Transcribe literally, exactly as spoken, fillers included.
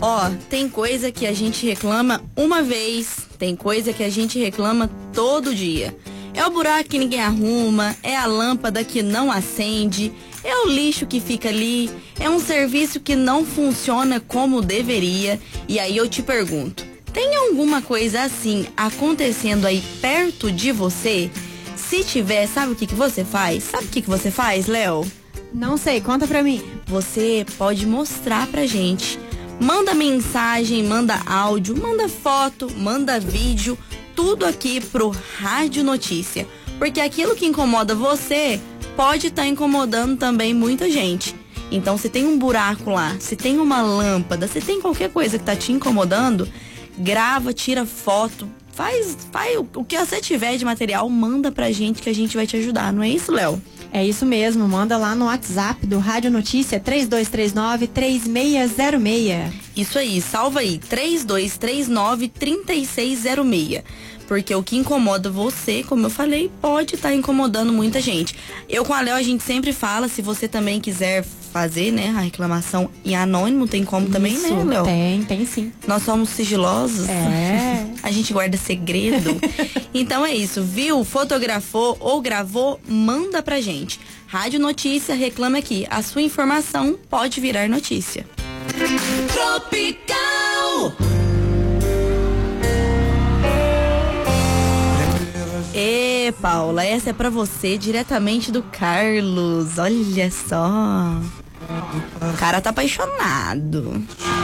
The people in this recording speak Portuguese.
Ó, tem coisa que a gente reclama uma vez, tem coisa que a gente reclama todo dia. É o buraco que ninguém arruma, é a lâmpada que não acende, é o lixo que fica ali, é um serviço que não funciona como deveria. E aí eu te pergunto, tem alguma coisa assim acontecendo aí perto de você? Se tiver, sabe o que, que você faz? Sabe o que, que você faz, Léo? Não sei, conta pra mim. Você pode mostrar pra gente. Manda mensagem, manda áudio, manda foto, manda vídeo, tudo aqui pro Rádio Notícia. Porque aquilo que incomoda você pode estar tá incomodando também muita gente. Então, se tem um buraco lá, se tem uma lâmpada, se tem qualquer coisa que tá te incomodando, grava, tira foto, faz, faz o que você tiver de material, manda pra gente que a gente vai te ajudar. Não é isso, Léo? É isso mesmo, manda lá no WhatsApp do Rádio Notícia três dois três nove, três seis zero seis. Isso aí, salva aí, três dois três nove, três seis zero seis. Porque o que incomoda você, como eu falei, pode estar tá incomodando muita gente. Eu com a Léo, a gente sempre fala, se você também quiser fazer, né, a reclamação em anônimo, tem como também, Isso, né, Léo? Tem, tem sim. Nós somos sigilosos. É. A gente guarda segredo. Então é isso, viu? Fotografou ou gravou, manda pra gente. Rádio Notícia, reclama aqui. A sua informação pode virar notícia. Tropical! Ê, Paula, essa é pra você, diretamente do Carlos. Olha só. O cara tá apaixonado.